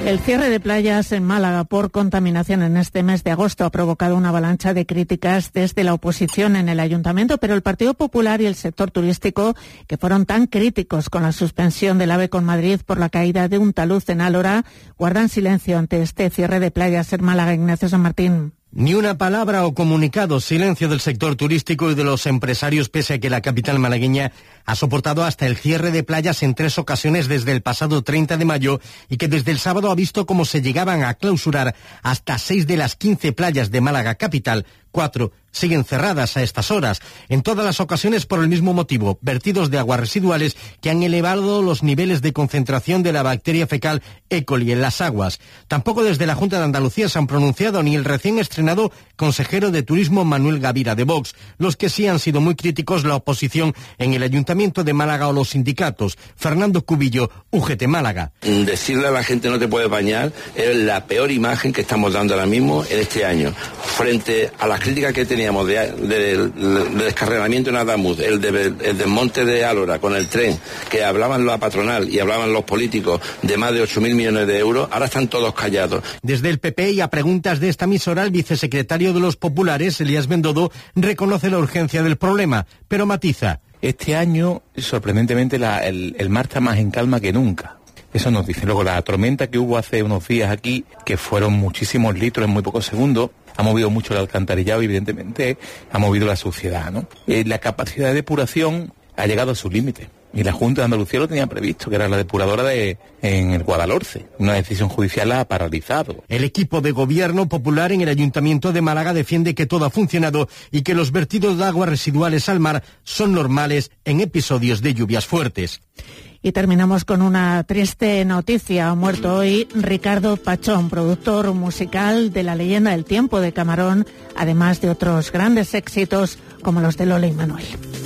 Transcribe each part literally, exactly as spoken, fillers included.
El cierre de playas en Málaga por contaminación en este mes de agosto ha provocado una avalancha de críticas desde la oposición en el Ayuntamiento, pero el Partido Popular y el sector turístico, que fueron tan críticos con la suspensión del AVE con Madrid por la caída de un talud en Álora, guardan silencio ante este cierre de playas en Málaga. Ignacio San Martín. Ni una palabra o comunicado, silencio del sector turístico y de los empresarios, pese a que la capital malagueña ha soportado hasta el cierre de playas en tres ocasiones desde el pasado treinta de mayo y que desde el sábado ha visto cómo se llegaban a clausurar hasta seis de las quince playas de Málaga capital. Cuatro siguen cerradas a estas horas, en todas las ocasiones por el mismo motivo, vertidos de aguas residuales que han elevado los niveles de concentración de la bacteria fecal E. coli en las aguas. Tampoco desde la Junta de Andalucía se han pronunciado ni el recién estrenado consejero de Turismo Manuel Gavira de Vox. Los que sí han sido muy críticos, la oposición en el Ayuntamiento de Málaga o los sindicatos. Fernando Cubillo, U G T Málaga. Decirle a la gente no te puedes bañar es la peor imagen que estamos dando ahora mismo en este año. Frente a las críticas que teníamos de, de, de descarrilamiento en Adamuz, el, de, el desmonte de Álora con el tren, que hablaban la patronal y hablaban los políticos de más de ocho mil millones de euros, ahora están todos callados. Desde el P P y a preguntas de esta emisora, el vicesecretario de los populares, Elías Bendodo, reconoce la urgencia del problema, pero matiza. Este año, sorprendentemente, la, el, el mar está más en calma que nunca. Eso nos dice. Luego, la tormenta que hubo hace unos días aquí, que fueron muchísimos litros en muy pocos segundos, ha movido mucho el alcantarillado y, evidentemente, ha movido la suciedad, ¿no? Eh, la capacidad de depuración ha llegado a su límite. Y la Junta de Andalucía lo tenía previsto, que era la depuradora de en el Guadalhorce. Una decisión judicial la ha paralizado. El equipo de gobierno popular en el Ayuntamiento de Málaga defiende que todo ha funcionado y que los vertidos de aguas residuales al mar son normales en episodios de lluvias fuertes. Y terminamos con una triste noticia. Ha muerto hoy Ricardo Pachón, productor musical de La leyenda del tiempo de Camarón, además de otros grandes éxitos como los de Lola y Manuel.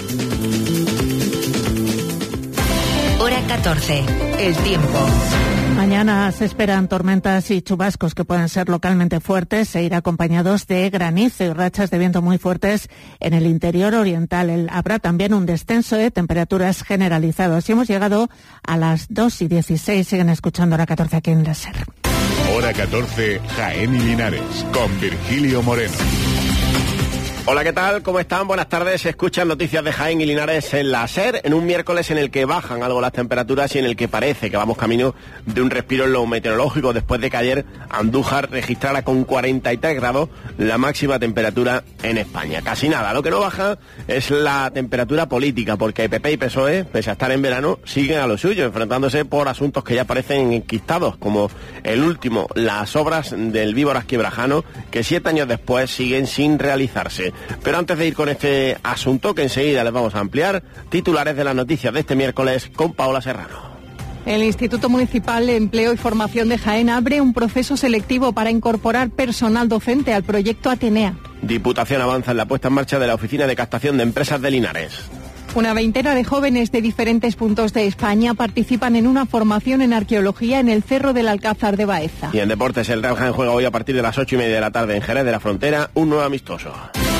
Hora catorce, el tiempo. Mañana se esperan tormentas y chubascos que pueden ser localmente fuertes e ir acompañados de granizo y rachas de viento muy fuertes en el interior oriental. El, habrá también un descenso de temperaturas generalizado. Así hemos llegado a las dos y dieciséis. Siguen escuchando Hora catorce aquí en la SER. Hora catorce, Jaén y Linares, con Virgilio Moreno. Hola, ¿qué tal? ¿Cómo están? Buenas tardes. Escuchan noticias de Jaén y Linares en la SER, en un miércoles en el que bajan algo las temperaturas y en el que parece que vamos camino de un respiro en lo meteorológico, después de que ayer Andújar registrara con cuarenta y tres grados la máxima temperatura en España. Casi nada. Lo que no baja es la temperatura política, porque P P y P S O E, pese a estar en verano, siguen a lo suyo, enfrentándose por asuntos que ya parecen enquistados, como el último, las obras del Víboras Quiebrajano, que siete años después siguen sin realizarse. Pero antes de ir con este asunto, que enseguida les vamos a ampliar, titulares de las noticias de este miércoles con Paola Serrano. El Instituto Municipal de Empleo y Formación de Jaén abre un proceso selectivo para incorporar personal docente al proyecto Atenea. Diputación avanza en la puesta en marcha de la Oficina de Captación de Empresas de Linares. Una veintena de jóvenes de diferentes puntos de España participan en una formación en arqueología en el Cerro del Alcázar de Baeza. Y en deportes, el Real Jaén juega hoy a partir de las ocho y media de la tarde en Jerez de la Frontera un nuevo amistoso.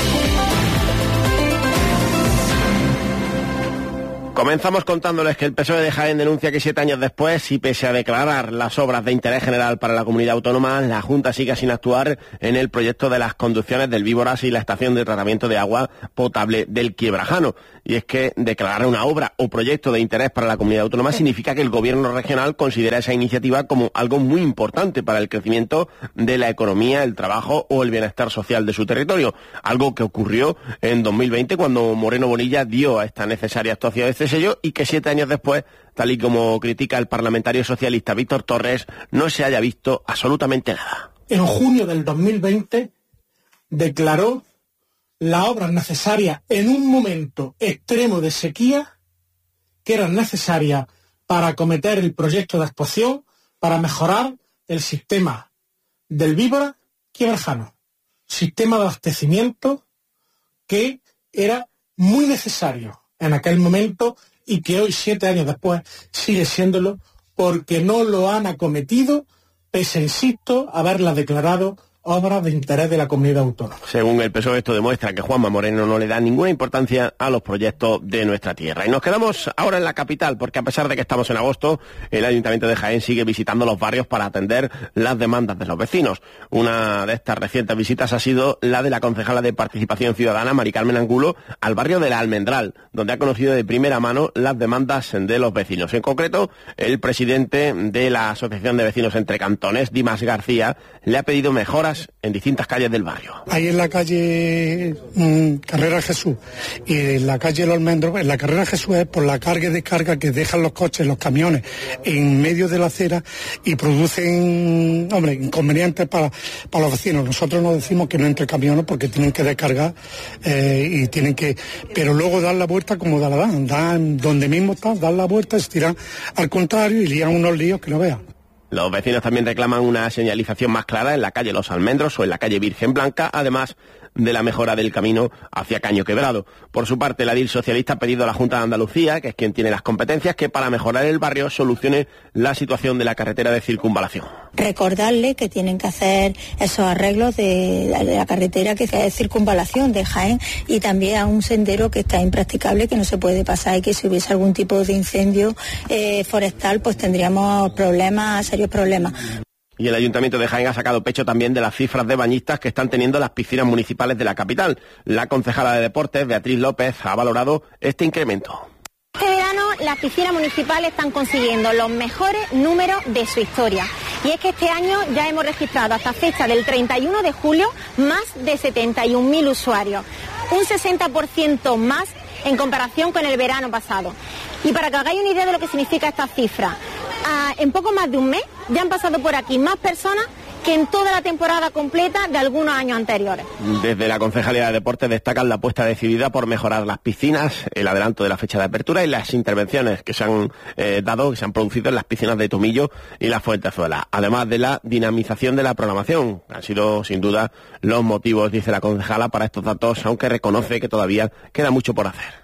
Comenzamos contándoles que el P S O E de Jaén denuncia que siete años después, y pese a declarar las obras de interés general para la comunidad autónoma, la Junta sigue sin actuar en el proyecto de las conducciones del Víboras y la estación de tratamiento de agua potable del Quiebrajano. Y es que declarar una obra o proyecto de interés para la comunidad autónoma significa que el gobierno regional considera esa iniciativa como algo muy importante para el crecimiento de la economía, el trabajo o el bienestar social de su territorio. Algo que ocurrió en dos mil veinte cuando Moreno Bonilla dio a esta necesaria actuación este sello, y que siete años después, tal y como critica el parlamentario socialista Víctor Torres, no se haya visto absolutamente nada. En junio del dos mil veinte declaró las obras necesarias en un momento extremo de sequía, que eran necesarias para acometer el proyecto de actuación para mejorar el sistema del Víboras Quiebrajano, sistema de abastecimiento que era muy necesario en aquel momento y que hoy, siete años después, sigue siéndolo, porque no lo han acometido, pese, insisto, a haberla declarado obras de interés de la comunidad autónoma. Según el P S O E, esto demuestra que Juanma Moreno no le da ninguna importancia a los proyectos de nuestra tierra. Y nos quedamos ahora en la capital, porque a pesar de que estamos en agosto, el Ayuntamiento de Jaén sigue visitando los barrios para atender las demandas de los vecinos. Una de estas recientes visitas ha sido la de la concejala de Participación Ciudadana, Mari Carmen Angulo, al barrio de La Almendral, donde ha conocido de primera mano las demandas de los vecinos. En concreto, el presidente de la Asociación de Vecinos Entre Cantones, Dimas García, le ha pedido mejoras en distintas calles del barrio. Ahí en la calle mmm, Carrera Jesús y en la calle Los Almendros, en la Carrera Jesús es por la carga y descarga que dejan los coches, los camiones en medio de la acera y producen, hombre, inconvenientes para, para los vecinos. Nosotros nos decimos que no entre camiones porque tienen que descargar eh, y tienen que, pero luego dar la vuelta como da la dan, dan donde mismo están, dan la vuelta, se tiran al contrario y lían unos líos que no vean. Los vecinos también reclaman una señalización más clara en la calle Los Almendros o en la calle Virgen Blanca, además de la mejora del camino hacia Caño Quebrado. Por su parte, la edil socialista ha pedido a la Junta de Andalucía, que es quien tiene las competencias, que para mejorar el barrio solucione la situación de la carretera de circunvalación. Recordarle que tienen que hacer esos arreglos de, de la carretera que es circunvalación de Jaén y también a un sendero que está impracticable, que no se puede pasar y que si hubiese algún tipo de incendio eh, forestal, pues tendríamos problemas, serios problemas. Y el Ayuntamiento de Jaén ha sacado pecho también de las cifras de bañistas que están teniendo las piscinas municipales de la capital. La concejala de Deportes, Beatriz López, ha valorado este incremento. Este verano las piscinas municipales están consiguiendo los mejores números de su historia. Y es que este año ya hemos registrado hasta fecha del treinta y uno de julio más de setenta y un mil usuarios. Un sesenta por ciento más en comparación con el verano pasado. Y para que hagáis una idea de lo que significa esta cifra, ah, en poco más de un mes ya han pasado por aquí más personas que en toda la temporada completa de algunos años anteriores. Desde la Concejalía de Deportes destacan la apuesta decidida por mejorar las piscinas, el adelanto de la fecha de apertura y las intervenciones que se han eh, dado, que se han producido en las piscinas de Tomillo y la Fuentezuela, además de la dinamización de la programación. Han sido sin duda los motivos, dice la concejala, para estos datos, aunque reconoce que todavía queda mucho por hacer.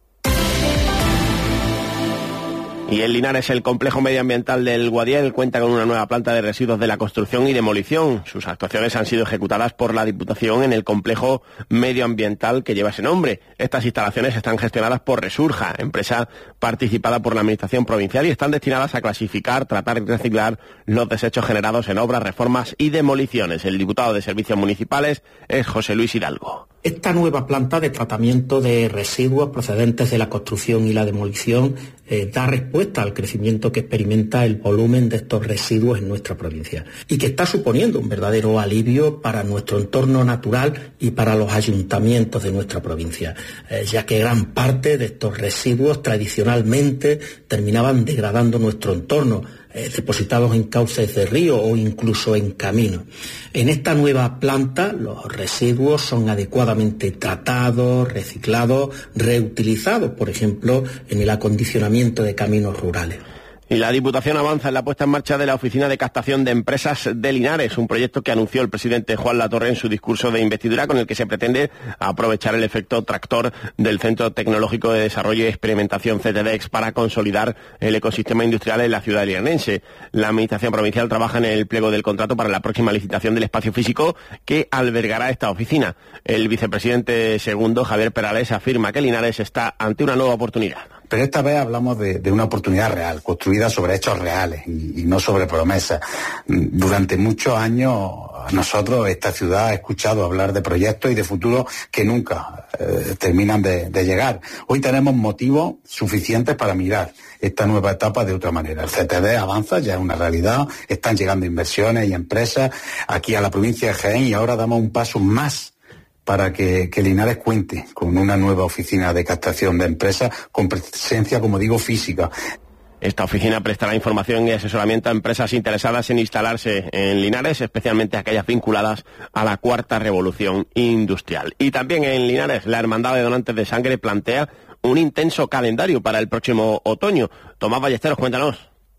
Y en Linares, el complejo medioambiental del Guadiel cuenta con una nueva planta de residuos de la construcción y demolición. Sus actuaciones han sido ejecutadas por la Diputación en el complejo medioambiental que lleva ese nombre. Estas instalaciones están gestionadas por Resurja, empresa participada por la Administración provincial, y están destinadas a clasificar, tratar y reciclar los desechos generados en obras, reformas y demoliciones. El diputado de Servicios Municipales es José Luis Hidalgo. Esta nueva planta de tratamiento de residuos procedentes de la construcción y la demolición eh, da respuesta al crecimiento que experimenta el volumen de estos residuos en nuestra provincia y que está suponiendo un verdadero alivio para nuestro entorno natural y para los ayuntamientos de nuestra provincia, eh, ya que gran parte de estos residuos tradicionalmente terminaban degradando nuestro entorno, Eh, depositados en cauces de río o incluso en caminos. En esta nueva planta los residuos son adecuadamente tratados, reciclados, reutilizados, por ejemplo, en el acondicionamiento de caminos rurales. Y la Diputación avanza en la puesta en marcha de la Oficina de Captación de Empresas de Linares, un proyecto que anunció el presidente Juan Latorre en su discurso de investidura, con el que se pretende aprovechar el efecto tractor del Centro Tecnológico de Desarrollo y Experimentación C T D E X para consolidar el ecosistema industrial en la ciudad linense. La Administración provincial trabaja en el pliego del contrato para la próxima licitación del espacio físico que albergará esta oficina. El vicepresidente segundo, Javier Perales, afirma que Linares está ante una nueva oportunidad. Pero esta vez hablamos de, de una oportunidad real, construida sobre hechos reales y, y no sobre promesas. Durante muchos años nosotros, esta ciudad, ha escuchado hablar de proyectos y de futuros que nunca eh, terminan de, de llegar. Hoy tenemos motivos suficientes para mirar esta nueva etapa de otra manera. El C T D avanza, ya es una realidad, están llegando inversiones y empresas aquí a la provincia de Jaén y ahora damos un paso más para que, que Linares cuente con una nueva oficina de captación de empresas con presencia, como digo, física. Esta oficina prestará información y asesoramiento a empresas interesadas en instalarse en Linares, especialmente aquellas vinculadas a la cuarta revolución industrial. Y también en Linares, la Hermandad de Donantes de Sangre plantea un intenso calendario para el próximo otoño. Tomás Ballesteros, cuéntanos.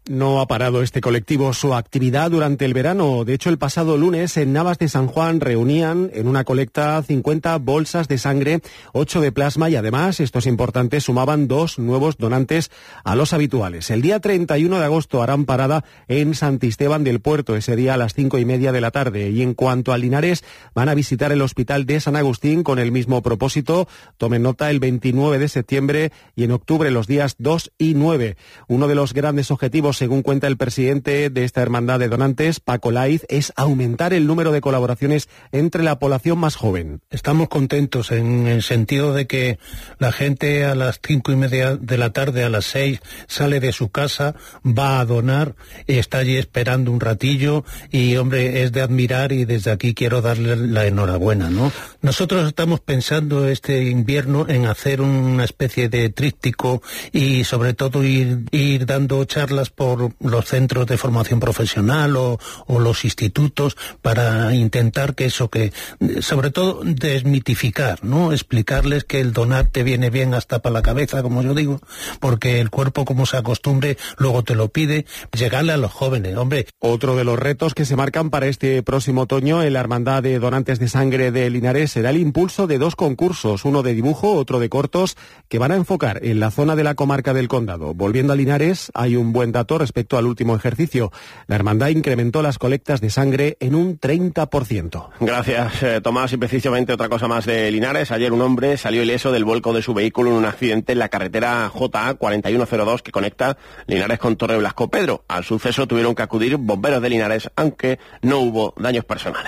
No ha parado este colectivo su actividad durante el verano. De hecho, el pasado lunes en Navas de San Juan reunían en una colecta cincuenta bolsas de sangre, ocho de plasma y además, esto es importante, sumaban dos nuevos donantes a los habituales. El día treinta y uno de agosto harán parada en Santisteban del Puerto, ese día a las cinco y media de la tarde. Y en cuanto a Linares, van a visitar el hospital de San Agustín con el mismo propósito. Tomen nota, el veintinueve de septiembre y en octubre los días dos y nueve. Uno de los grandes objetivos, según cuenta el presidente de esta hermandad de donantes, Paco Laiz, es aumentar el número de colaboraciones entre la población más joven. Estamos contentos en el sentido de que la gente a las cinco y media de la tarde, a las seis, sale de su casa, va a donar, está allí esperando un ratillo y, hombre, es de admirar y desde aquí quiero darle la enhorabuena, ¿no? Nosotros estamos pensando este invierno en hacer una especie de tríptico y sobre todo ir, ir dando charlas por por los centros de formación profesional o, o los institutos para intentar que eso, que sobre todo desmitificar, ¿no? Explicarles que el donar te viene bien hasta para la cabeza, como yo digo, porque el cuerpo, como se acostumbre, luego te lo pide, llegarle a los jóvenes, hombre. Otro de los retos que se marcan para este próximo otoño en la Hermandad de Donantes de Sangre de Linares será el impulso de dos concursos, uno de dibujo, otro de cortos, que van a enfocar en la zona de la comarca del Condado. Volviendo a Linares, hay un buen dato respecto al último ejercicio. La hermandad incrementó las colectas de sangre en un treinta por ciento. Gracias, eh, Tomás. Y precisamente otra cosa más de Linares. Ayer un hombre salió ileso del vuelco de su vehículo en un accidente en la carretera J A cuarenta y uno cero dos que conecta Linares con Torre Blasco Pedro. Al suceso tuvieron que acudir bomberos de Linares, aunque no hubo daños personales.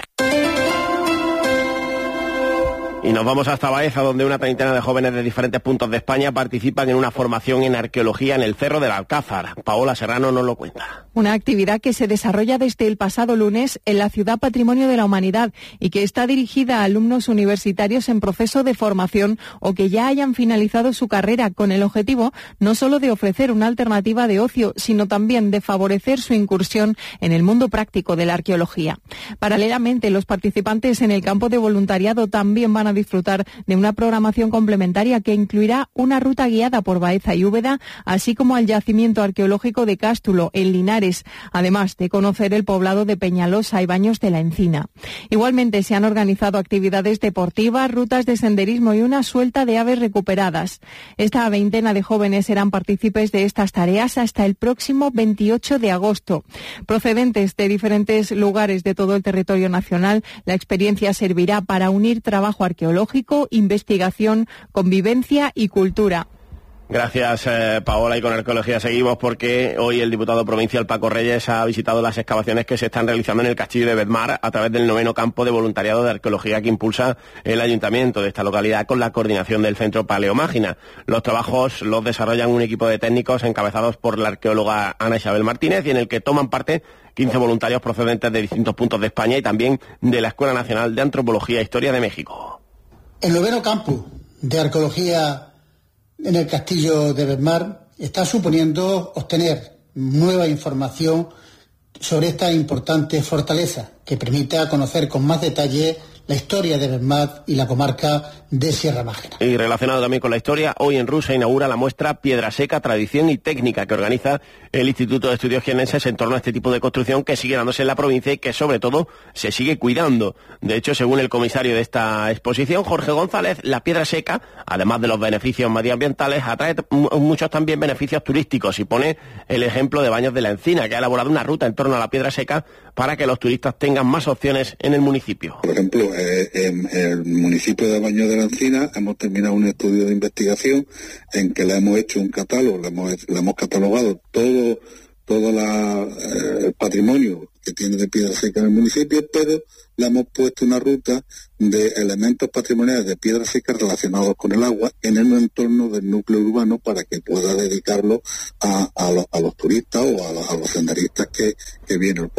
Y nos vamos hasta Baeza, donde una treintena de jóvenes de diferentes puntos de España participan en una formación en arqueología en el Cerro del Alcázar. Paola Serrano nos lo cuenta. Una actividad que se desarrolla desde el pasado lunes en la ciudad Patrimonio de la Humanidad y que está dirigida a alumnos universitarios en proceso de formación o que ya hayan finalizado su carrera, con el objetivo no solo de ofrecer una alternativa de ocio, sino también de favorecer su incursión en el mundo práctico de la arqueología. Paralelamente, los participantes en el campo de voluntariado también van a disfrutar de una programación complementaria que incluirá una ruta guiada por Baeza y Úbeda, así como al yacimiento arqueológico de Cástulo, en Linares, además de conocer el poblado de Peñalosa y Baños de la Encina. Igualmente se han organizado actividades deportivas, rutas de senderismo y una suelta de aves recuperadas. Esta veintena de jóvenes serán partícipes de estas tareas hasta el próximo veintiocho de agosto. Procedentes de diferentes lugares de todo el territorio nacional, la experiencia servirá para unir trabajo arqueológico arqueológico, investigación, convivencia y cultura. Gracias, eh, Paola, y con arqueología seguimos porque hoy el diputado provincial Paco Reyes ha visitado las excavaciones que se están realizando en el castillo de Bedmar a través del noveno campo de voluntariado de arqueología que impulsa el ayuntamiento de esta localidad con la coordinación del Centro Paleomágina. Los trabajos los desarrollan un equipo de técnicos encabezados por la arqueóloga Ana Isabel Martínez y en el que toman parte quince voluntarios procedentes de distintos puntos de España y también de la Escuela Nacional de Antropología e Historia de México. El noveno campo de arqueología en el castillo de Bedmar está suponiendo obtener nueva información sobre esta importante fortaleza que permita conocer con más detalle la historia de Bedmar y la comarca de Sierra Mágina. Y relacionado también con la historia, hoy en Rusia inaugura la muestra Piedra Seca, Tradición y Técnica que organiza el Instituto de Estudios Jienenses en torno a este tipo de construcción que sigue dándose en la provincia y que sobre todo se sigue cuidando. De hecho, según el comisario de esta exposición, Jorge González, la piedra seca, además de los beneficios medioambientales, atrae muchos también beneficios turísticos y pone el ejemplo de Baños de la Encina, que ha elaborado una ruta en torno a la piedra seca para que los turistas tengan más opciones en el municipio. Por ejemplo, eh, en el municipio de Baños de la Encina hemos terminado un estudio de investigación en que le hemos hecho un catálogo, le hemos, le hemos catalogado todo, todo la, eh, el patrimonio que tiene de piedra seca en el municipio, pero le hemos puesto una ruta de elementos patrimoniales de piedra seca relacionados con el agua en el entorno del núcleo urbano para que pueda dedicarlo a, a, los, a los turistas o a los, a los senderistas que, que vienen al pueblo.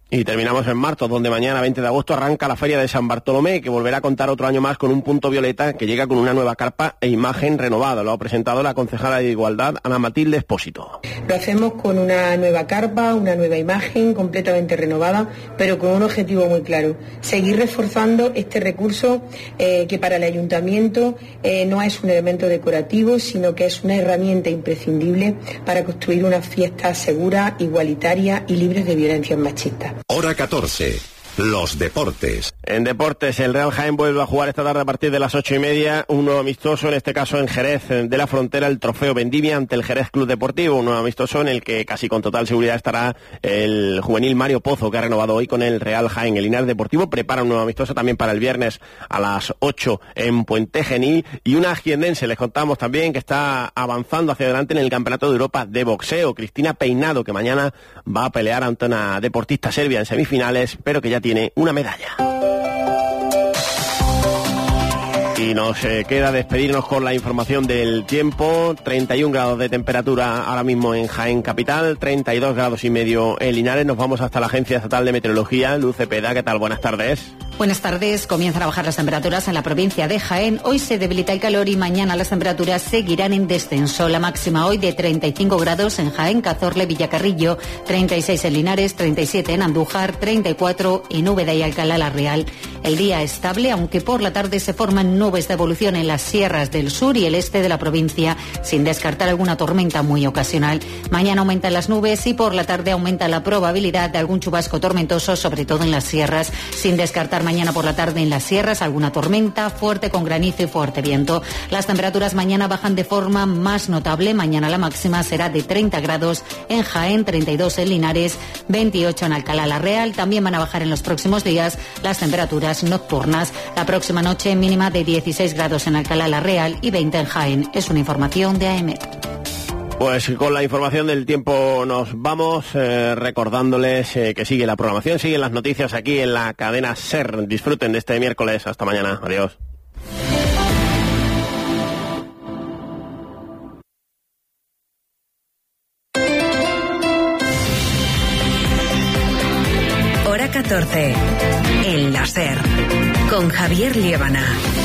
Y terminamos en Martos, donde mañana, veinte de agosto, arranca la Feria de San Bartolomé, que volverá a contar otro año más con un punto violeta que llega con una nueva carpa e imagen renovada. Lo ha presentado la concejala de Igualdad, Ana Matilde Espósito. Lo hacemos con una nueva carpa, una nueva imagen completamente renovada, pero con un objetivo muy claro: seguir reforzando este recurso eh, que para el ayuntamiento eh, no es un elemento decorativo, sino que es una herramienta imprescindible para construir una fiesta segura, igualitaria y libre de violencias machistas. Hora catorce. Los deportes. En deportes, el Real Jaén vuelve a jugar esta tarde a partir de las ocho y media, un nuevo amistoso, en este caso en Jerez de la Frontera, el Trofeo Vendimia ante el Jerez Club Deportivo, un nuevo amistoso en el que casi con total seguridad estará el juvenil Mario Pozo, que ha renovado hoy con el Real Jaén. El Linares Deportivo prepara un nuevo amistoso también para el viernes a las ocho en Puente Genil, y una jienense, les contamos también, que está avanzando hacia adelante en el Campeonato de Europa de boxeo, Cristina Peinado, que mañana va a pelear ante una deportista serbia en semifinales, pero que ya tiene una medalla. Y nos eh, queda despedirnos con la información del tiempo. treinta y un grados de temperatura ahora mismo en Jaén capital, treinta y dos grados y medio en Linares. Nos vamos hasta la Agencia Estatal de Meteorología. Luz Cepeda, ¿qué tal? Buenas tardes. Buenas tardes. Comienzan a bajar las temperaturas en la provincia de Jaén. Hoy se debilita el calor y mañana las temperaturas seguirán en descenso. La máxima hoy de treinta y cinco grados en Jaén, Cazorla, Villacarrillo, treinta y seis en Linares, treinta y siete en Andújar, treinta y cuatro en Úbeda y Alcalá la Real. El día estable, aunque por la tarde se forman nubes de evolución en las sierras del sur y el este de la provincia, sin descartar alguna tormenta muy ocasional. Mañana aumentan las nubes y por la tarde aumenta la probabilidad de algún chubasco tormentoso, sobre todo en las sierras, sin descartar mañana por la tarde en las sierras alguna tormenta fuerte con granizo y fuerte viento. Las temperaturas mañana bajan de forma más notable. Mañana la máxima será de treinta grados en Jaén, treinta y dos en Linares, veintiocho en Alcalá la Real. También van a bajar en los próximos días las temperaturas nocturnas. La próxima noche mínima de dieciséis grados en Alcalá la Real y veinte en Jaén. Es una información de A E M E T. Pues con la información del tiempo nos vamos, eh, recordándoles eh, que sigue la programación, siguen las noticias aquí en la cadena SER. Disfruten de este miércoles. Hasta mañana. Adiós. Hora catorce. En la SER. Con Javier Liébana.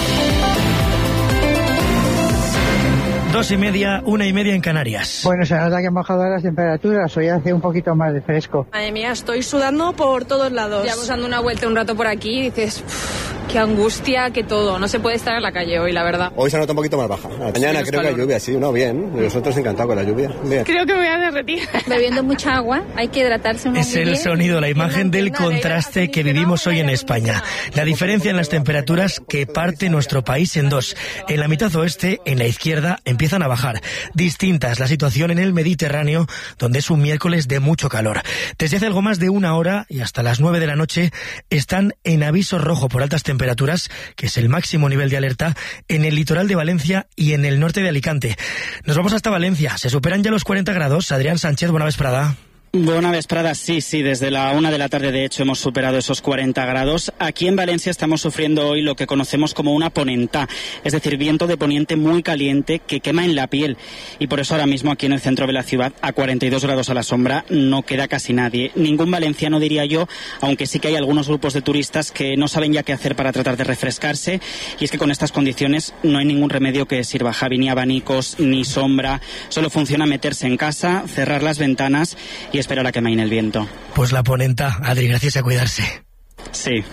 Dos y media, una y media en Canarias. Bueno, se nota que han bajado las temperaturas, hoy hace un poquito más de fresco. Madre mía, estoy sudando por todos lados. Llevamos dando una vuelta un rato por aquí y dices, qué angustia, que todo. No se puede estar en la calle hoy, la verdad. Hoy se nota un poquito más baja. Mañana sí, creo calor. Que hay lluvia, sí, no, bien. Nosotros encantados con la lluvia. Bien. Creo que me voy a derretir. Bebiendo mucha agua, hay que hidratarse un poco. Es el sonido, la imagen del contraste que vivimos hoy en España. La diferencia en las temperaturas que parte nuestro país en dos. En la mitad oeste, en la izquierda, empiezan a bajar. Distinta es la situación en el Mediterráneo, donde es un miércoles de mucho calor. Desde hace algo más de una hora y hasta las nueve de la noche están en aviso rojo por altas temperaturas, que es el máximo nivel de alerta, en el litoral de Valencia y en el norte de Alicante. Nos vamos hasta Valencia. Se superan ya los cuarenta grados. Adrián Sánchez, buena vesprada. Buena vesprada, sí, sí, desde la una de la tarde de hecho hemos superado esos cuarenta grados. Aquí en Valencia estamos sufriendo hoy lo que conocemos como una ponentá, es decir, viento de poniente muy caliente que quema en la piel. Y por eso ahora mismo aquí en el centro de la ciudad, a cuarenta y dos grados a la sombra, no queda casi nadie. Ningún valenciano, diría yo, aunque sí que hay algunos grupos de turistas que no saben ya qué hacer para tratar de refrescarse. Y es que con estas condiciones no hay ningún remedio que sirva, Javi, ni abanicos, ni sombra. Solo funciona meterse en casa, cerrar las ventanas y esperar a que amaine el viento. Pues la ponenta, Adri, gracias a cuidarse. Sí.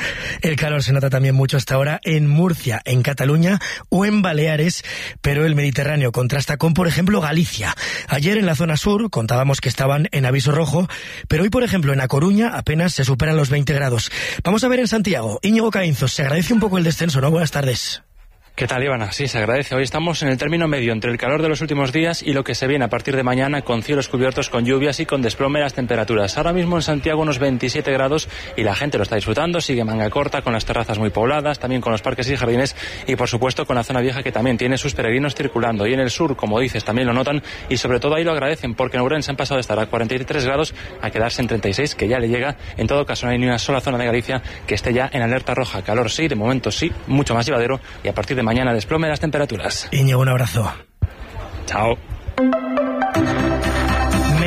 El calor se nota también mucho hasta ahora en Murcia, en Cataluña o en Baleares, pero el Mediterráneo contrasta con, por ejemplo, Galicia. Ayer en la zona sur contábamos que estaban en aviso rojo, pero hoy, por ejemplo, en A Coruña apenas se superan los veinte grados. Vamos a ver en Santiago. Íñigo Caínzos, se agradece un poco el descenso, ¿no? Buenas tardes. ¿Qué tal, Ivana? Sí, se agradece. Hoy estamos en el término medio entre el calor de los últimos días y lo que se viene a partir de mañana con cielos cubiertos, con lluvias y con desplome de las temperaturas. Ahora mismo en Santiago unos veintisiete grados y la gente lo está disfrutando, sigue manga corta, con las terrazas muy pobladas, también con los parques y jardines y por supuesto con la zona vieja que también tiene sus peregrinos circulando. Y en el sur, como dices, también lo notan y sobre todo ahí lo agradecen porque en Ourense han pasado de estar a cuarenta y tres grados a quedarse en treinta y seis, que ya le llega. En todo caso no hay ni una sola zona de Galicia que esté ya en alerta roja. Calor sí, de momento sí, mucho más llevadero y a partir de mañana desplome de las temperaturas. Íñigo, un abrazo. Chao.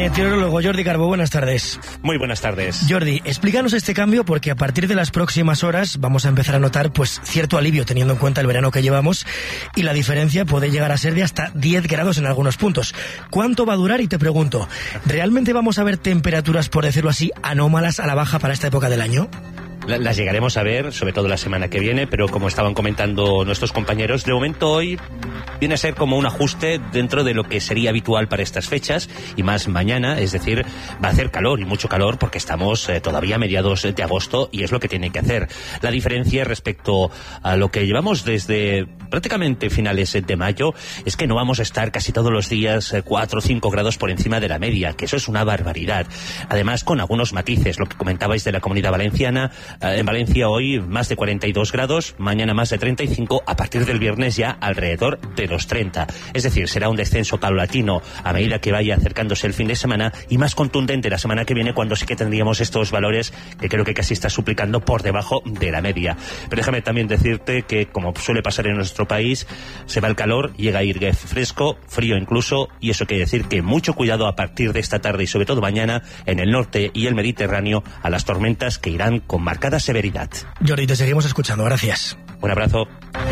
Meteorólogo Jordi Carbó, buenas tardes. Muy buenas tardes. Jordi, explícanos este cambio porque a partir de las próximas horas vamos a empezar a notar pues cierto alivio teniendo en cuenta el verano que llevamos y la diferencia puede llegar a ser de hasta diez grados en algunos puntos. ¿Cuánto va a durar? Y te pregunto, ¿realmente vamos a ver temperaturas, por decirlo así, anómalas a la baja para esta época del año? Las llegaremos a ver, sobre todo la semana que viene, pero como estaban comentando nuestros compañeros, de momento hoy viene a ser como un ajuste dentro de lo que sería habitual para estas fechas, y más mañana, es decir, va a hacer calor, y mucho calor, porque estamos eh, todavía a mediados de agosto, y es lo que tiene que hacer. La diferencia respecto a lo que llevamos desde prácticamente finales de mayo es que no vamos a estar casi todos los días cuatro o cinco grados por encima de la media, que eso es una barbaridad. Además, con algunos matices, lo que comentabais de la Comunidad Valenciana. En Valencia hoy más de cuarenta y dos grados, mañana más de treinta y cinco, a partir del viernes ya alrededor de los treinta. Es decir, será un descenso paulatino a medida que vaya acercándose el fin de semana y más contundente la semana que viene, cuando sí que tendríamos estos valores que creo que casi está suplicando por debajo de la media. Pero déjame también decirte que, como suele pasar en nuestro país, se va el calor, llega a ir fresco, frío incluso, y eso quiere decir que mucho cuidado a partir de esta tarde y sobre todo mañana en el norte y el Mediterráneo a las tormentas que irán con marcada severidad. Jordi, te seguimos escuchando, gracias. Un abrazo.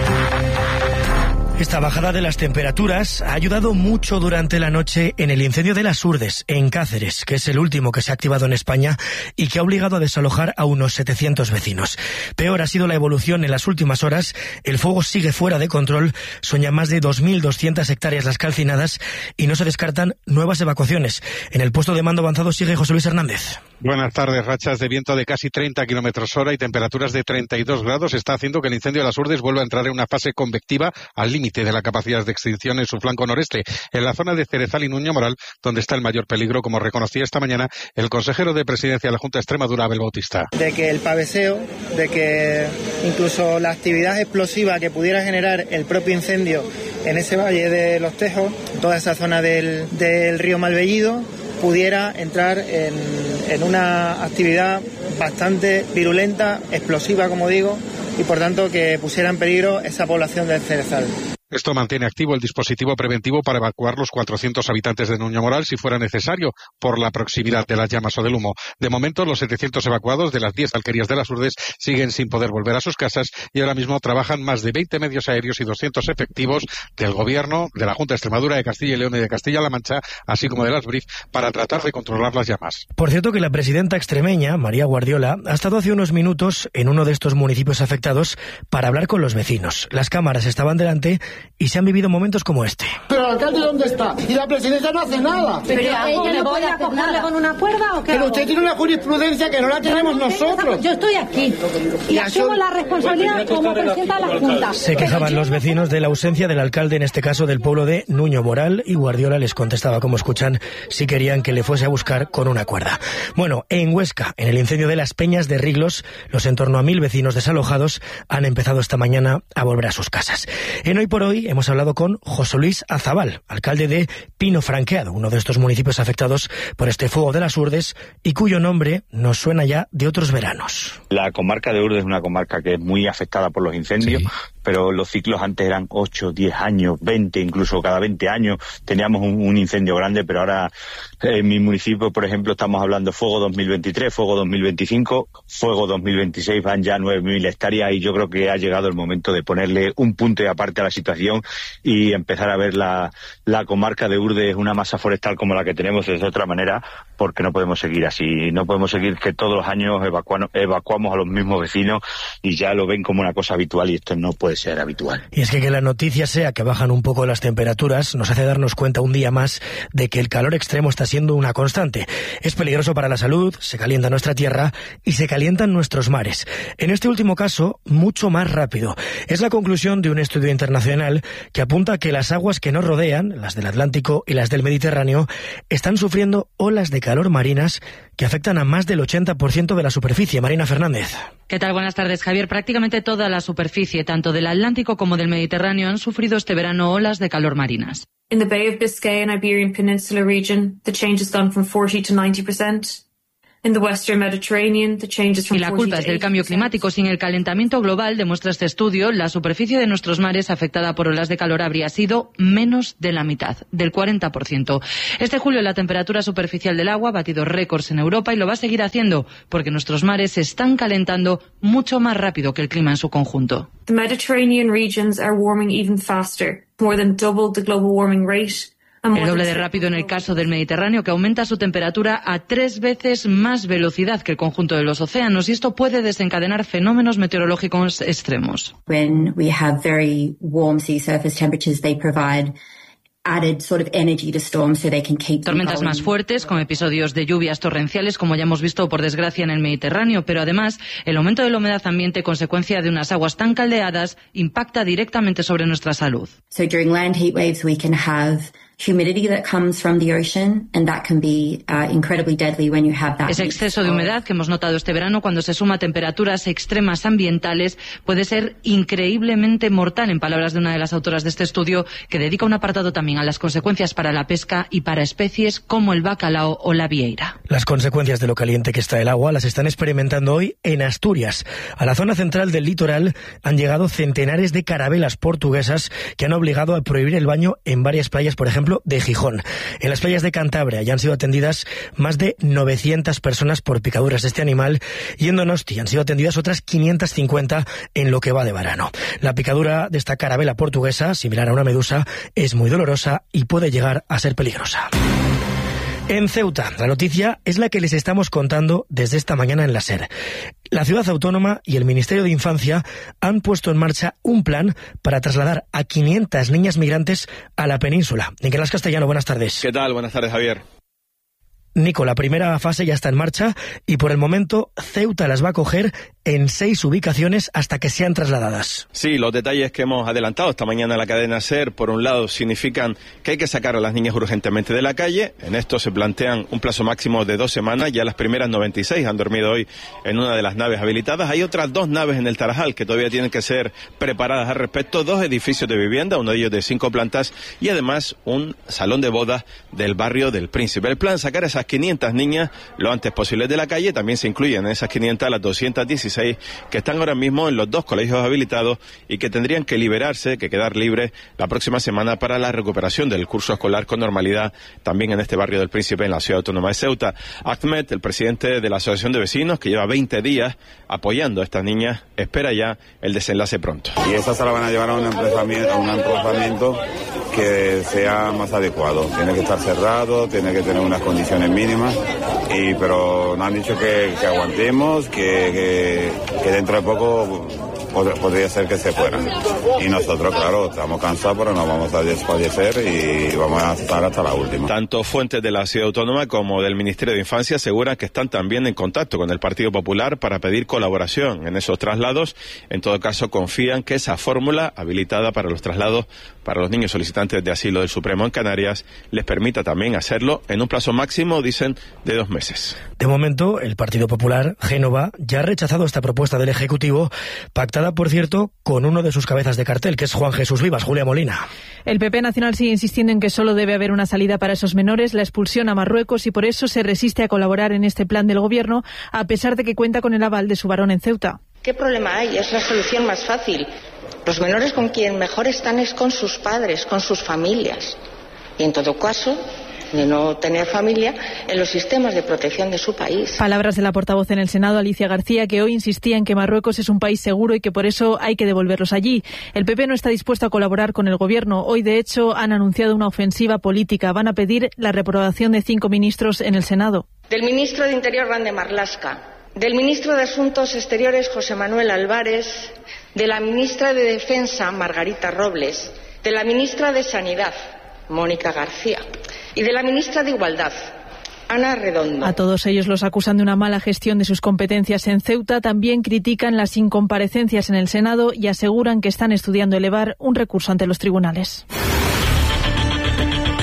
Esta bajada de las temperaturas ha ayudado mucho durante la noche en el incendio de Las Hurdes, en Cáceres, que es el último que se ha activado en España y que ha obligado a desalojar a unos setecientos vecinos. Peor ha sido la evolución en las últimas horas. El fuego sigue fuera de control, son ya más de dos mil doscientas hectáreas las calcinadas y no se descartan nuevas evacuaciones. En el puesto de mando avanzado sigue José Luis Hernández. Buenas tardes. Rachas de viento de casi treinta kilómetros hora y temperaturas de treinta y dos grados está haciendo que el incendio de Las Hurdes vuelva a entrar en una fase convectiva al límite de la capacidad de extinción en su flanco noreste, en la zona de Cerezal y Nuño Moral, donde está el mayor peligro, como reconocía esta mañana el consejero de Presidencia de la Junta de Extremadura, Abel Bautista. De que el paveseo, de que incluso la actividad explosiva que pudiera generar el propio incendio en ese valle de Los Tejos, toda esa zona del, del río Malvellido, pudiera entrar en, en una actividad bastante virulenta, explosiva, como digo, y por tanto que pusiera en peligro esa población del Cerezal. Esto mantiene activo el dispositivo preventivo para evacuar los cuatrocientos habitantes de Nuño Moral si fuera necesario, por la proximidad de las llamas o del humo. De momento, los setecientos evacuados de las diez alquerías de Las Hurdes siguen sin poder volver a sus casas y ahora mismo trabajan más de veinte medios aéreos y doscientos efectivos del Gobierno, de la Junta de Extremadura, de Castilla y León y de Castilla-La Mancha, así como de las B R I F, para tratar de controlar las llamas. Por cierto, que la presidenta extremeña, María Guardiola, ha estado hace unos minutos en uno de estos municipios afectados para hablar con los vecinos. Las cámaras estaban delante y se han vivido momentos como este. ¿Pero el alcalde dónde está? Y la presidencia no hace nada. ¿Pero ella no puede acogerle con una cuerda o qué? Pero usted tiene una jurisprudencia que no la tenemos nosotros. Yo estoy aquí y asumo la responsabilidad como presidenta de la Junta. Se quejaban los vecinos de la ausencia del alcalde, en este caso del pueblo de Nuño Moral, y Guardiola les contestaba, como escuchan, si querían que le fuese a buscar con una cuerda. Bueno, en Huesca, en el incendio de las Peñas de Riglos, los en torno a mil vecinos desalojados han empezado esta mañana a volver a sus casas. En Hoy por Hoy hemos hablado con José Luis Azabal, alcalde de Pino Franqueado, uno de estos municipios afectados por este fuego de Las Hurdes y cuyo nombre nos suena ya de otros veranos. La comarca de Hurdes es una comarca que es muy afectada por los incendios, sí, pero los ciclos antes eran ocho, diez años, veinte, incluso cada veinte años teníamos un, un incendio grande, pero ahora en mi municipio, por ejemplo, estamos hablando fuego dos mil veintitrés, fuego dos mil veinticinco, fuego dos mil veintiséis, van ya nueve mil hectáreas y yo creo que ha llegado el momento de ponerle un punto y aparte a la situación y empezar a ver la, la comarca de Hurdes, una masa forestal como la que tenemos, de otra manera, porque no podemos seguir así, no podemos seguir que todos los años evacuamos, evacuamos a los mismos vecinos y ya lo ven como una cosa habitual y esto no puede ser habitual. Y es que que la noticia sea que bajan un poco las temperaturas nos hace darnos cuenta un día más de que el calor extremo está siendo una constante. Es peligroso para la salud, se calienta nuestra tierra y se calientan nuestros mares. En este último caso, mucho más rápido. Es la conclusión de un estudio internacional que apunta a que las aguas que nos rodean, las del Atlántico y las del Mediterráneo, están sufriendo olas de calor marinas que afectan a más del ochenta por ciento de la superficie. Marina Fernández. ¿Qué tal? Buenas tardes, Javier. Prácticamente toda la superficie, tanto del Atlántico como del Mediterráneo, han sufrido este verano olas de calor marinas. In the Bay of Biscay and Iberian Peninsula region, the change has gone from forty to ninety percent. Y la culpa es del cambio climático. Sin el calentamiento global, demuestra este estudio, la superficie de nuestros mares afectada por olas de calor habría sido menos de la mitad, del cuarenta por ciento. Este julio la temperatura superficial del agua ha batido récords en Europa y lo va a seguir haciendo, porque nuestros mares se están calentando mucho más rápido que el clima en su conjunto. The Mediterranean regions are warming even faster, more than double the global warming rate. El doble de rápido en el caso del Mediterráneo, que aumenta su temperatura a tres veces más velocidad que el conjunto de los océanos, y esto puede desencadenar fenómenos meteorológicos extremos. When we have very warm sea surface temperatures, they provide added sort of energy to storms so they can keep tormentas más fuertes, con episodios de lluvias torrenciales, como ya hemos visto por desgracia en el Mediterráneo, pero además el aumento de la humedad ambiente, consecuencia de unas aguas tan caldeadas, impacta directamente sobre nuestra salud. So during land heat waves we can have humidity that comes from the ocean, and that can be uh, incredibly deadly when you have that. Ese exceso de humedad que hemos notado este verano, cuando se suma a temperaturas extremas ambientales, puede ser increíblemente mortal, en palabras de una de las autoras de este estudio, que dedica un apartado también a las consecuencias para la pesca y para especies como el bacalao o la vieira. Las consecuencias de lo caliente que está el agua las están experimentando hoy en Asturias. A la zona central del litoral han llegado centenares de carabelas portuguesas que han obligado a prohibir el baño en varias playas, por ejemplo, de Gijón. En las playas de Cantabria ya han sido atendidas más de novecientas personas por picaduras de este animal, y en Donosti han sido atendidas otras quinientas cincuenta en lo que va de verano. La picadura de esta carabela portuguesa, similar a una medusa, es muy dolorosa y puede llegar a ser peligrosa. En Ceuta, la noticia es la que les estamos contando desde esta mañana en la SER. La ciudad autónoma y el Ministerio de Infancia han puesto en marcha un plan para trasladar a quinientas niñas migrantes a la península. Nicolás Castellano, buenas tardes. ¿Qué tal? Buenas tardes, Javier. Nico, la primera fase ya está en marcha y por el momento Ceuta las va a coger en seis ubicaciones hasta que sean trasladadas. Sí, los detalles que hemos adelantado esta mañana en la cadena SER, por un lado, significan que hay que sacar a las niñas urgentemente de la calle. En esto se plantean un plazo máximo de dos semanas. Ya las primeras noventa y seis han dormido hoy en una de las naves habilitadas. Hay otras dos naves en el Tarajal que todavía tienen que ser preparadas al respecto. Dos edificios de vivienda, uno de ellos de cinco plantas, y además un salón de bodas del barrio del Príncipe. El plan, sacar a esas quinientas niñas lo antes posible de la calle. También se incluyen en esas quinientas las doscientas dieciséis que están ahora mismo en los dos colegios habilitados y que tendrían que liberarse, que quedar libres la próxima semana para la recuperación del curso escolar con normalidad también en este barrio del Príncipe, en la ciudad autónoma de Ceuta. Ahmed, el presidente de la Asociación de Vecinos, que lleva veinte días apoyando a estas niñas, espera ya el desenlace pronto. Y estas se la van a llevar a un emplazamiento, a un emplazamiento que sea más adecuado. Tiene que estar cerrado, tiene que tener unas condiciones mínimas, y pero nos han dicho que, que aguantemos, que, que, que dentro de poco pod- podría ser que se fueran. Y nosotros, claro, estamos cansados, pero no vamos a desfallecer y vamos a estar hasta la última. Tanto fuentes de la ciudad autónoma como del Ministerio de Infancia aseguran que están también en contacto con el Partido Popular para pedir colaboración en esos traslados. En todo caso, confían que esa fórmula habilitada para los traslados para los niños solicitantes de asilo del Supremo en Canarias les permita también hacerlo en un plazo máximo, dicen, de dos meses. De momento, el Partido Popular, Génova, ya ha rechazado esta propuesta del Ejecutivo, pactada, por cierto, con uno de sus cabezas de cartel, que es Juan Jesús Vivas. Julia Molina. El P P Nacional sigue insistiendo en que solo debe haber una salida para esos menores, la expulsión a Marruecos, y por eso se resiste a colaborar en este plan del Gobierno, a pesar de que cuenta con el aval de su varón en Ceuta. ¿Qué problema hay? Es la solución más fácil. Los menores con quien mejor están es con sus padres, con sus familias. Y en todo caso, de no tener familia, en los sistemas de protección de su país. Palabras de la portavoz en el Senado, Alicia García, que hoy insistía en que Marruecos es un país seguro y que por eso hay que devolverlos allí. El P P no está dispuesto a colaborar con el Gobierno. Hoy, de hecho, han anunciado una ofensiva política. Van a pedir la reprobación de cinco ministros en el Senado. Del ministro de Interior, Grande Marlaska. Del ministro de Asuntos Exteriores, José Manuel Álvarez. De la ministra de Defensa, Margarita Robles. De la ministra de Sanidad, Mónica García. Y de la ministra de Igualdad, Ana Redondo. A todos ellos los acusan de una mala gestión de sus competencias en Ceuta. También critican las incomparecencias en el Senado y aseguran que están estudiando elevar un recurso ante los tribunales.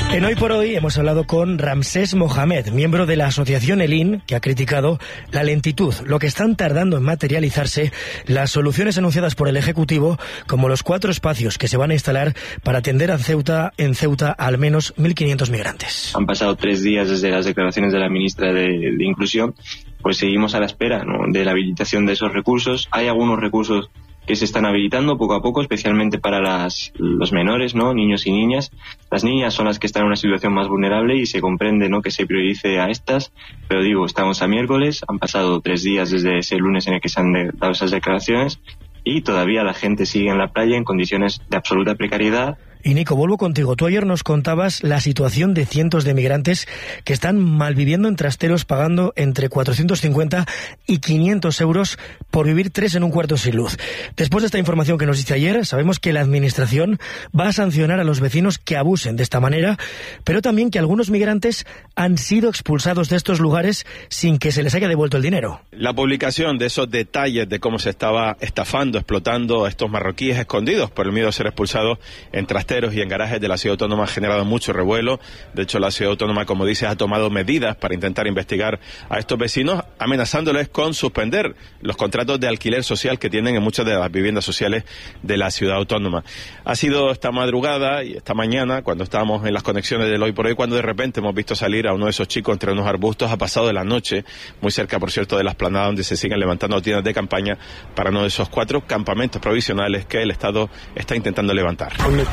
En Hoy por Hoy hemos hablado con Ramsés Mohamed, miembro de la asociación Elin, que ha criticado la lentitud, lo que están tardando en materializarse las soluciones anunciadas por el Ejecutivo, como los cuatro espacios que se van a instalar para atender a Ceuta, en Ceuta a al menos mil quinientos migrantes. Han pasado tres días desde las declaraciones de la ministra de, de Inclusión, pues seguimos a la espera, ¿no?, de la habilitación de esos recursos. Hay algunos recursos que se están habilitando poco a poco, especialmente para las, los menores, ¿no?, niños y niñas. Las niñas son las que están en una situación más vulnerable y se comprende, ¿no?, que se priorice a estas, pero digo, estamos a miércoles, han pasado tres días desde ese lunes en el que se han de, dado esas declaraciones y todavía la gente sigue en la playa en condiciones de absoluta precariedad. Y Nico, vuelvo contigo. Tú ayer nos contabas la situación de cientos de migrantes que están malviviendo en trasteros pagando entre cuatrocientos cincuenta y quinientos euros por vivir tres en un cuarto sin luz. Después de esta información que nos dice ayer, sabemos que la Administración va a sancionar a los vecinos que abusen de esta manera, pero también que algunos migrantes han sido expulsados de estos lugares sin que se les haya devuelto el dinero. La publicación de esos detalles de cómo se estaba estafando, explotando a estos marroquíes escondidos por el miedo a ser expulsados en trasteros y en garajes de la ciudad autónoma ha generado mucho revuelo. De hecho, la ciudad autónoma, como dices, ha tomado medidas para intentar investigar a estos vecinos, amenazándoles con suspender los contratos de alquiler social que tienen en muchas de las viviendas sociales de la ciudad autónoma. Ha sido esta madrugada y esta mañana, cuando estábamos en las conexiones del Hoy por Hoy, cuando de repente hemos visto salir a uno de esos chicos entre unos arbustos. Ha pasado de la noche, muy cerca, por cierto, de la explanada donde se siguen levantando tiendas de campaña para uno de esos cuatro campamentos provisionales que el Estado está intentando levantar.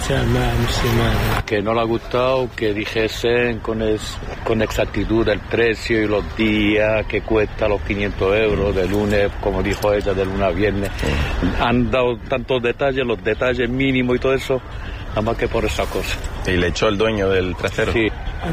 Que no le ha gustado que dijesen con, es, con exactitud el precio y los días que cuesta los quinientos euros de lunes, como dijo ella, de lunes a viernes. Han dado tantos detalles, los detalles mínimos y todo eso, nada más que por esa cosa. ¿Y le echó el dueño del trastero? Sí.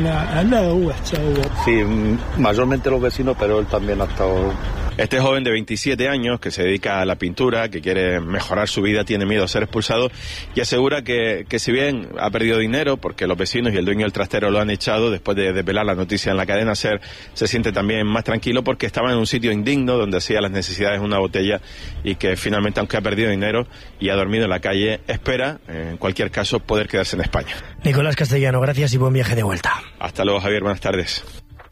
Sí, mayormente los vecinos, pero él también ha estado... Este joven de veintisiete años que se dedica a la pintura, que quiere mejorar su vida, tiene miedo a ser expulsado y asegura que, que si bien ha perdido dinero porque los vecinos y el dueño del trastero lo han echado, después de desvelar la noticia en la cadena SER, se siente también más tranquilo porque estaba en un sitio indigno donde hacía las necesidades de una botella y que finalmente, aunque ha perdido dinero y ha dormido en la calle, espera, en cualquier caso, poder quedarse en España. Nicolás Castellano, gracias y buen viaje de vuelta. Hasta luego, Javier, buenas tardes.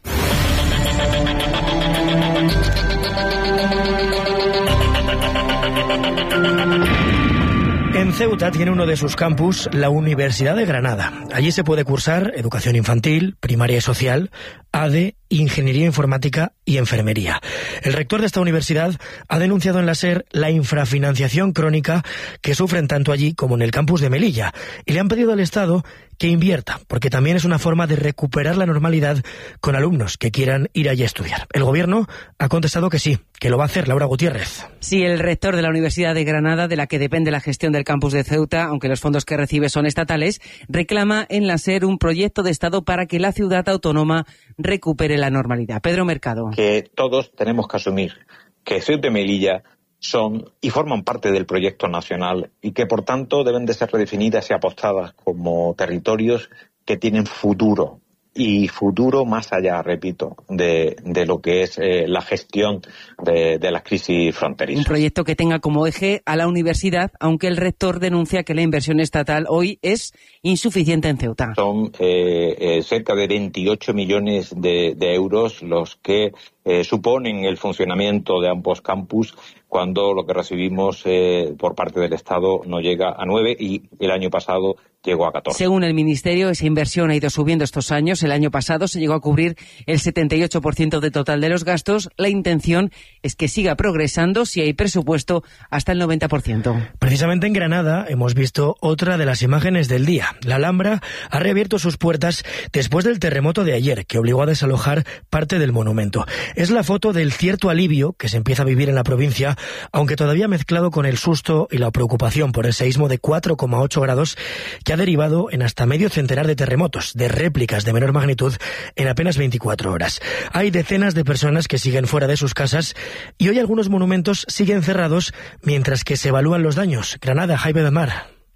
En Ceuta tiene uno de sus campus la Universidad de Granada. Allí se puede cursar educación infantil, primaria y social, A D E, ingeniería informática y enfermería. El rector de esta universidad ha denunciado en la SER la infrafinanciación crónica que sufren tanto allí como en el campus de Melilla y le han pedido al Estado que invierta, porque también es una forma de recuperar la normalidad con alumnos que quieran ir allí a estudiar. El Gobierno ha contestado que sí, que lo va a hacer. Laura Gutiérrez. Sí, el rector de la Universidad de Granada, de la que depende la gestión del campus de Ceuta, aunque los fondos que recibe son estatales, reclama en la SER un proyecto de Estado para que la ciudad autónoma recupere la normalidad. Pedro Mercado. Que todos tenemos que asumir que Ceuta y Melilla son y forman parte del proyecto nacional y que por tanto deben de ser redefinidas y apostadas como territorios que tienen futuro. Y futuro más allá, repito, de, de lo que es eh, la gestión de, de las crisis fronterizas. Un proyecto que tenga como eje a la universidad, aunque el rector denuncia que la inversión estatal hoy es insuficiente en Ceuta. Son eh, eh, cerca de veintiocho millones de, de euros los que eh, suponen el funcionamiento de ambos campus, cuando lo que recibimos eh, por parte del Estado no llega a nueve y el año pasado llegó a catorce. Según el Ministerio, esa inversión ha ido subiendo estos años. El año pasado se llegó a cubrir el setenta y ocho por ciento del total de los gastos. La intención es que siga progresando si hay presupuesto hasta el noventa por ciento. Precisamente en Granada hemos visto otra de las imágenes del día. La Alhambra ha reabierto sus puertas después del terremoto de ayer, que obligó a desalojar parte del monumento. Es la foto del cierto alivio que se empieza a vivir en la provincia, aunque todavía mezclado con el susto y la preocupación por el seísmo de cuatro coma ocho grados que ha derivado en hasta medio centenar de terremotos, de réplicas de menor magnitud en apenas veinticuatro horas. Hay decenas de personas que siguen fuera de sus casas y hoy algunos monumentos siguen cerrados mientras que se evalúan los daños. Granada, Jaime de Mar.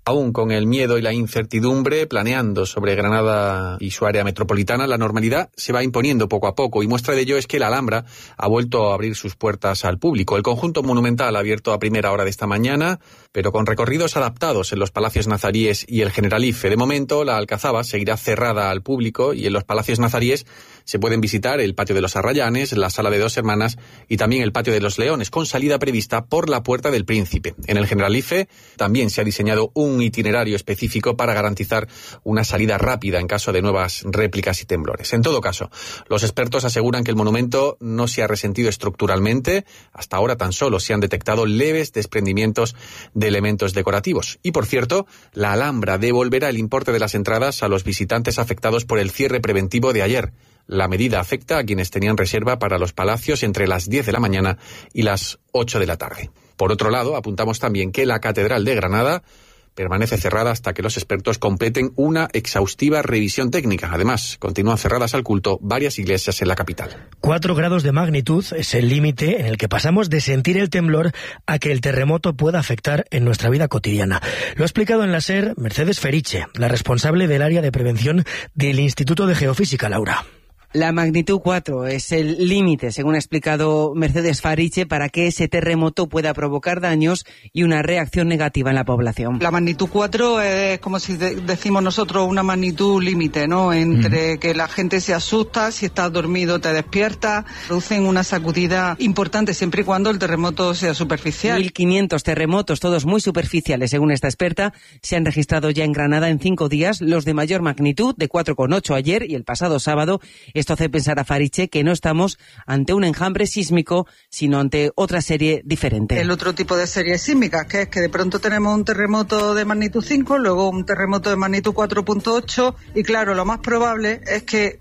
Aún con el miedo y la incertidumbre planeando sobre Granada y su área metropolitana, la normalidad se va imponiendo poco a poco y muestra de ello es que la Alhambra ha vuelto a abrir sus puertas al público. El conjunto monumental ha abierto a primera hora de esta mañana, pero con recorridos adaptados en los Palacios Nazaríes y el Generalife. De momento, la Alcazaba seguirá cerrada al público y en los Palacios Nazaríes se pueden visitar el Patio de los Arrayanes, la Sala de Dos Hermanas y también el Patio de los Leones, con salida prevista por la Puerta del Príncipe. En el Generalife también se ha diseñado un itinerario específico para garantizar una salida rápida en caso de nuevas réplicas y temblores. En todo caso, los expertos aseguran que el monumento no se ha resentido estructuralmente. Hasta ahora tan solo se han detectado leves desprendimientos de elementos decorativos. Y por cierto, la Alhambra devolverá el importe de las entradas a los visitantes afectados por el cierre preventivo de ayer. La medida afecta a quienes tenían reserva para los palacios entre las diez de la mañana y las ocho de la tarde. Por otro lado, apuntamos también que la Catedral de Granada permanece cerrada hasta que los expertos completen una exhaustiva revisión técnica. Además, continúan cerradas al culto varias iglesias en la capital. Cuatro grados de magnitud es el límite en el que pasamos de sentir el temblor a que el terremoto pueda afectar en nuestra vida cotidiana. Lo ha explicado en la SER Mercedes Feriche, la responsable del área de prevención del Instituto de Geofísica, Laura. La magnitud cuatro es el límite, según ha explicado Mercedes Fariche, para que ese terremoto pueda provocar daños y una reacción negativa en la población. La magnitud cuatro es, como si de- decimos nosotros, una magnitud límite, ¿no? Entre mm. que la gente se asusta, si estás dormido te despiertas, producen una sacudida importante siempre y cuando el terremoto sea superficial. mil quinientos terremotos, todos muy superficiales, según esta experta, se han registrado ya en Granada en cinco días, los de mayor magnitud, de cuatro coma ocho ayer y el pasado sábado. Esto hace pensar a Fariche que no estamos ante un enjambre sísmico, sino ante otra serie diferente. El otro tipo de series sísmicas, que es que de pronto tenemos un terremoto de magnitud cinco, luego un terremoto de magnitud cuatro punto ocho, y claro, lo más probable es que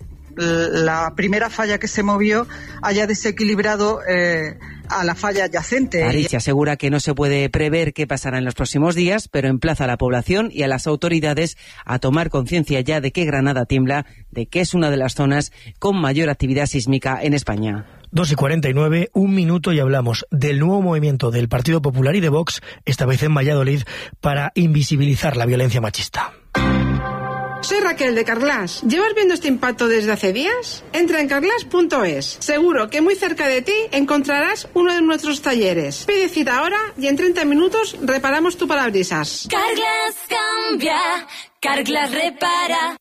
la primera falla que se movió haya desequilibrado eh, a la falla adyacente. Fariche asegura que no se puede prever qué pasará en los próximos días, pero emplaza a la población y a las autoridades a tomar conciencia ya de que Granada tiembla, de que es una de las zonas con mayor actividad sísmica en España. dos y cuarenta y nueve, un minuto y hablamos del nuevo movimiento del Partido Popular y de Vox, esta vez en Valladolid, para invisibilizar la violencia machista. Soy Raquel de Carglass. ¿Llevas viendo este impacto desde hace días? Entra en carglass punto es. Seguro que muy cerca de ti encontrarás uno de nuestros talleres. Pide cita ahora y en treinta minutos reparamos tu parabrisas. Carglass cambia, Carglass repara.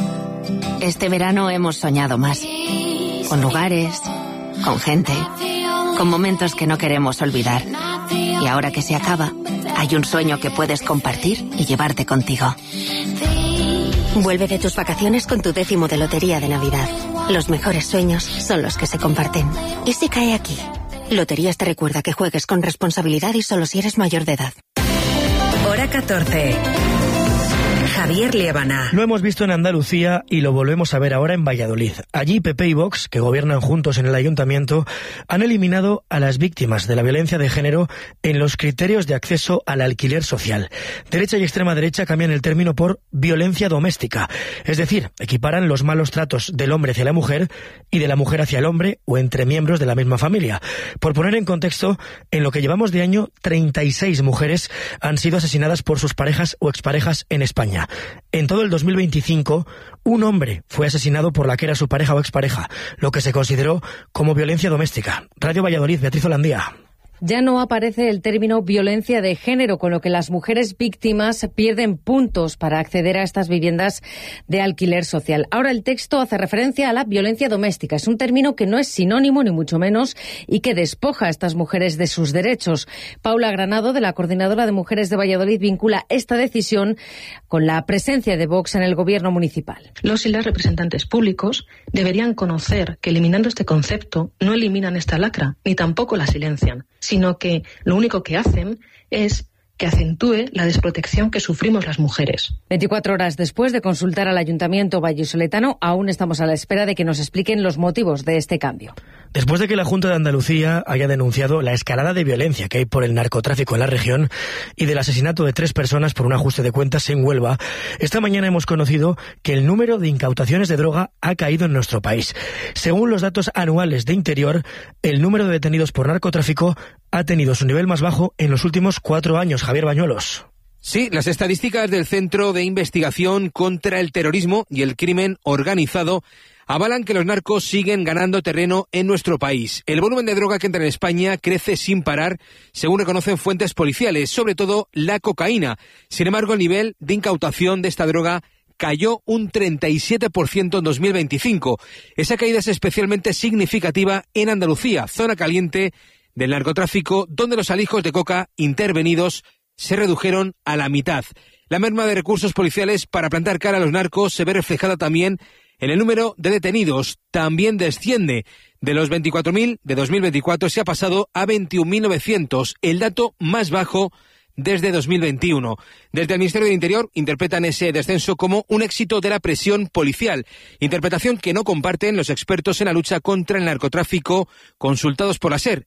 Este verano hemos soñado más. Con lugares, con gente, con momentos que no queremos olvidar. Y ahora que se acaba, hay un sueño que puedes compartir y llevarte contigo. Vuelve de tus vacaciones con tu décimo de Lotería de Navidad. Los mejores sueños son los que se comparten. ¿Y si cae aquí? Loterías te recuerda que juegues con responsabilidad y solo si eres mayor de edad. Hora catorce. Javier Liébana. Lo hemos visto en Andalucía y lo volvemos a ver ahora en Valladolid. Allí P P y Vox, que gobiernan juntos en el ayuntamiento, han eliminado a las víctimas de la violencia de género en los criterios de acceso al alquiler social. Derecha y extrema derecha cambian el término por violencia doméstica, es decir, equiparan los malos tratos del hombre hacia la mujer y de la mujer hacia el hombre o entre miembros de la misma familia. Por poner en contexto, en lo que llevamos de año, treinta y seis mujeres han sido asesinadas por sus parejas o exparejas en España. En todo el dos mil veinticinco, un hombre fue asesinado por la que era su pareja o expareja, lo que se consideró como violencia doméstica. Radio Valladolid, Beatriz Holandía. Ya no aparece el término violencia de género, con lo que las mujeres víctimas pierden puntos para acceder a estas viviendas de alquiler social. Ahora el texto hace referencia a la violencia doméstica. Es un término que no es sinónimo, ni mucho menos, y que despoja a estas mujeres de sus derechos. Paula Granado, de la Coordinadora de Mujeres de Valladolid, vincula esta decisión con la presencia de Vox en el gobierno municipal. Los y las representantes públicos deberían conocer que eliminando este concepto no eliminan esta lacra, ni tampoco la silencian, sino que lo único que hacen es que acentúe la desprotección que sufrimos las mujeres. veinticuatro horas después de consultar al Ayuntamiento vallisoletano, aún estamos a la espera de que nos expliquen los motivos de este cambio. Después de que la Junta de Andalucía haya denunciado la escalada de violencia que hay por el narcotráfico en la región y del asesinato de tres personas por un ajuste de cuentas en Huelva, esta mañana hemos conocido que el número de incautaciones de droga ha caído en nuestro país. Según los datos anuales de Interior, el número de detenidos por narcotráfico ha tenido su nivel más bajo en los últimos cuatro años. Javier Bañuelos. Sí, las estadísticas del Centro de Investigación contra el Terrorismo y el Crimen Organizado avalan que los narcos siguen ganando terreno en nuestro país. El volumen de droga que entra en España crece sin parar, según reconocen fuentes policiales, sobre todo la cocaína. Sin embargo, el nivel de incautación de esta droga cayó un treinta y siete por ciento en dos mil veinticinco. Esa caída es especialmente significativa en Andalucía, zona caliente del narcotráfico, donde los alijos de coca intervenidos se redujeron a la mitad. La merma de recursos policiales para plantar cara a los narcos se ve reflejada también en el número de detenidos. También desciende. De los veinticuatro mil de dos mil veinticuatro se ha pasado a veintiún mil novecientos, el dato más bajo desde dos mil veintiuno. Desde el Ministerio del Interior interpretan ese descenso como un éxito de la presión policial, interpretación que no comparten los expertos en la lucha contra el narcotráfico consultados por la SER.